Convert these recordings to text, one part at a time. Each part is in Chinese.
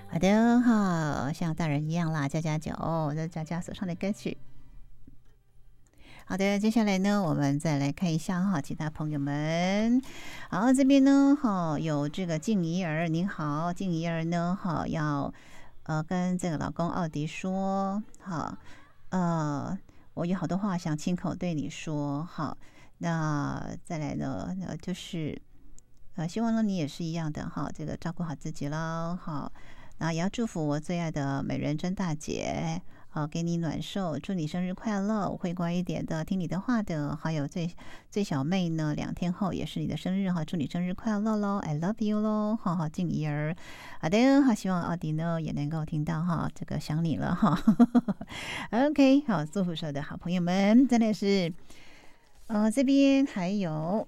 好的哈，像大人一样啦，加加酒，这佳佳手上的歌曲。好的，接下来呢，我们再来看一下哈，其他朋友们。好，这边呢，哈，有这个静怡儿，您好，静怡儿呢，哈，要跟这个老公奥迪说，哈，我有好多话想亲口对你说，好，那再来呢，就是希望呢你也是一样的哈，这个照顾好自己喽，好，那也要祝福我最爱的美人真大姐。给你暖寿，祝你生日快乐！我会乖一点的，听你的话的。还有最小妹呢，2天后也是你的生日哈，祝你生日快乐喽 ！I love you 喽！好好静怡儿，好的，好，希望奥迪呢也能够听到哈，这个想你了哈。OK， 好，祝福所有的好朋友们，真的是，这边还有。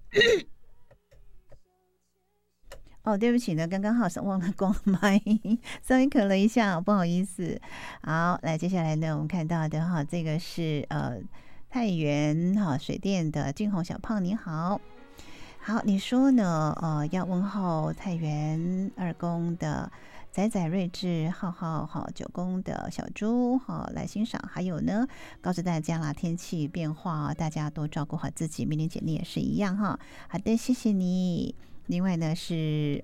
对不起呢，刚刚好是忘了关麦，稍微咳了一下，不好意思。好，来接下来呢，我们看到的哈，这个是太原哈水电的俊宏小胖，你好，好，你说呢？要问候太原2宫的仔仔睿智浩浩好9宫的小猪好来欣赏，还有呢，告诉大家啦，天气变化，大家多照顾好自己。明玲姐你也是一样哈。好的，谢谢你。另外呢是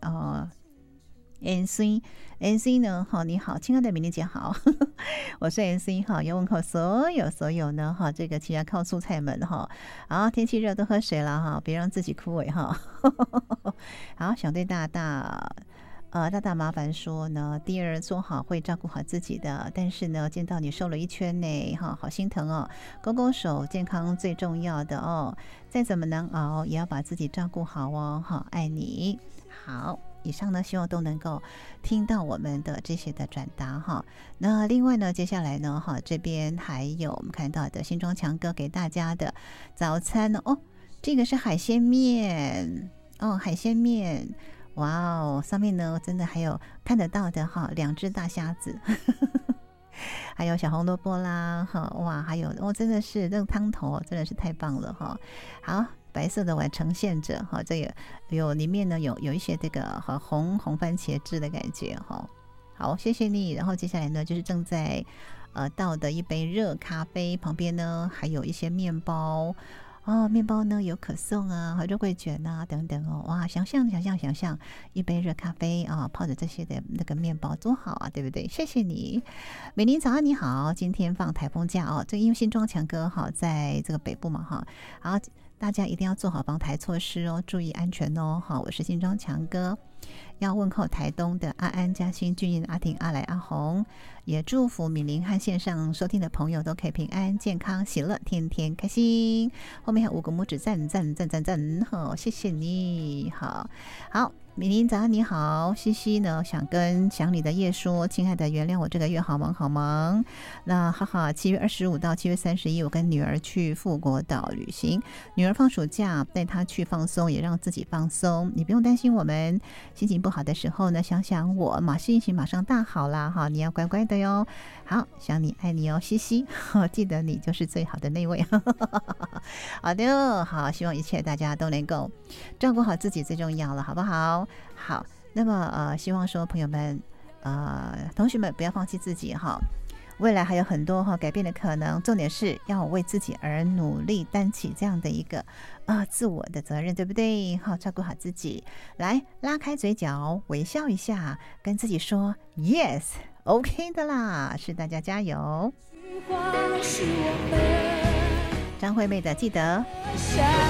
NC 呢，好，你好，亲爱的明玲姐好，我是 NC 哈，要问候所有呢哈，这个其他靠素菜们哈，好，天气热多喝水了哈，别让自己枯萎哈。好，小队大大。大大麻烦说呢，第二做好会照顾好自己的，但是呢，见到你瘦了1圈呢，哈，好心疼哦，勾勾手，健康最重要的哦，再怎么难熬也要把自己照顾好哦，好，爱你。好，以上呢，希望都能够听到我们的这些的转达哈。那另外呢，接下来呢，哈，这边还有我们看到的新庄强哥给大家的早餐哦，这个是海鲜面哦，海鲜面。哇哦，上面呢真的还有看得到的哈，2只大虾子，还有小红萝卜啦，哈哇，还有真的是那个汤头真的是太棒了哈。好，白色的碗呈现着哈，这个里面呢有一些这个红番茄汁的感觉哈。好，谢谢你。然后接下来呢就是正在倒的一杯热咖啡，旁边呢还有一些面包。面包呢有可颂啊，和肉桂卷啊等等哦，哇，想象一杯热咖啡啊，泡着这些的那个面包多好啊，对不对？谢谢你，美玲早安，你好，今天放台风假哦，这因为新庄强哥哈在这个北部嘛哈，好，大家一定要做好防台措施哦，注意安全哦，好，我是新庄强哥。要问候台东的阿安、嘉欣、俊彦、阿婷、阿来、阿红，也祝福敏玲和线上收听的朋友都可以平安、健康、喜乐，天天开心。后面还有5个拇指赞，好，谢谢你，好。敏玲早安，你好，西西呢想跟想你的叶说，亲爱的，原谅我这个月好忙。那哈哈，7月25到7月31，我跟女儿去富国岛旅行，女儿放暑假，带她去放松，也让自己放松。你不用担心我们心情不好的时候呢，想想我，心情马上大好啦哈，你要乖乖的哟。好，想你爱你哦，西西，记得你就是最好的那位。好的，好，希望一切大家都能够照顾好自己，最重要了，好不好？好，那么希望说朋友们同学们不要放弃自己哈，未来还有很多改变的可能，重点是要为自己而努力，担起这样的一个自我的责任，对不对？好，照顾好自己，来拉开嘴角，微笑一下，跟自己说 yes， OK 的啦，是大家加油。张惠妹的记得。